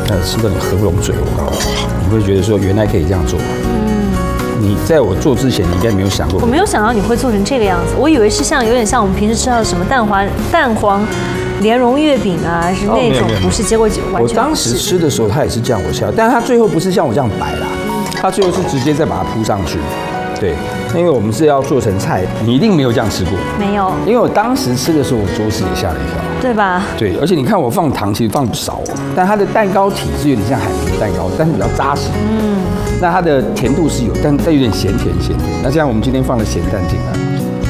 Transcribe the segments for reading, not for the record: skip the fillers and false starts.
吃的你合不拢嘴，我告诉你，你会觉得说原来可以这样做。你在我做之前，你应该没有想过。 我没有想到你会做成这个样子，我以为是有点像我们平时吃到的什么蛋黄莲蓉月饼啊，是那种，不是。结果完全。 我当时吃的时候，它也是这样我下，但是它最后不是像我这样摆啦，它最后是直接再把它铺上去。对，因为我们是要做成菜，你一定没有这样吃过。 没有。因为我当时吃的时候，我着实也吓了一跳。 对吧？ 对，而且你看我放糖其实放不少哦，但它的蛋糕体是有点像海绵蛋糕，但是比较扎实。那它的甜度是有，但有点咸甜。那这样我们今天放了咸蛋进来。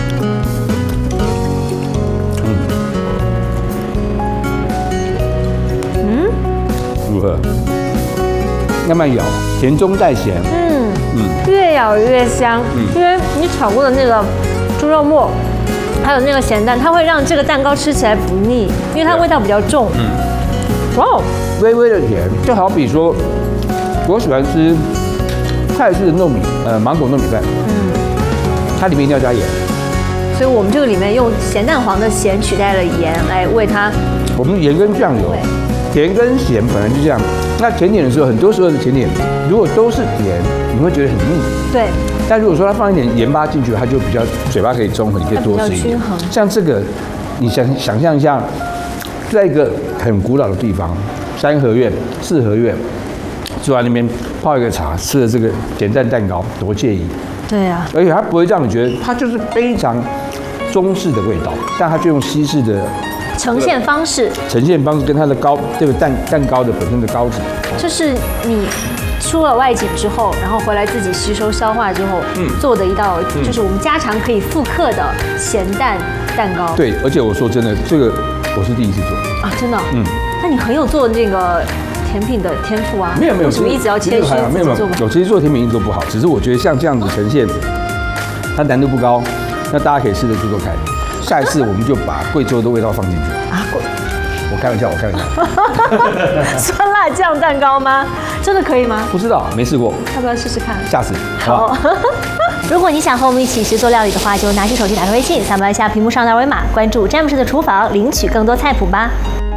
如何？慢慢咬，甜中带咸。 越咬越香。因为你炒过的那个猪肉末，还有那个咸蛋，它会让这个蛋糕吃起来不腻，因为它味道比较重。哇哦， 微微的甜，就好比说，我喜欢吃泰式的糯米，芒果糯米饭。它里面一定要加盐。 所以我们这个里面用咸蛋黄的咸取代了盐来为它。 我们盐跟酱油。甜跟咸本来就这样，那甜点的时候，很多时候的甜点如果都是甜，你会觉得很腻。 对。 但如果说它放一点盐巴进去，它就比较嘴巴可以中和，你可以多吃一点。像这个，你想象一下，在一个很古老的地方，三合院、四合院，坐在那边泡一个茶，吃的这个咸蛋蛋糕，多介意。 对啊。 而且它不会让你觉得它就是非常中式的味道，但它就用西式的。 呈现方式跟它的这个蛋糕的本身的膏体， 就是你出了外景之后，然后回来自己吸收消化之后，做的一道就是我们家常可以复刻的咸蛋蛋糕。 对，而且我说真的，这个我是第一次做啊，真的。那你很有做那个甜品的天赋啊。 没有， 为什么一直要谦虚自己做？ 我其实做甜品一直都不好，只是我觉得像这样子呈现，它难度不高，那大家可以试着做做看。下一次我们就把贵州的味道放进去啊！我开玩笑。 酸辣酱蛋糕吗？真的可以吗？ 不知道，没试过。 要不要试试看？ 下次。 好。如果你想和我们一起学做料理的话，就拿起手机打开微信，扫描一下屏幕上的二维码，关注詹姆士的厨房，领取更多菜谱吧。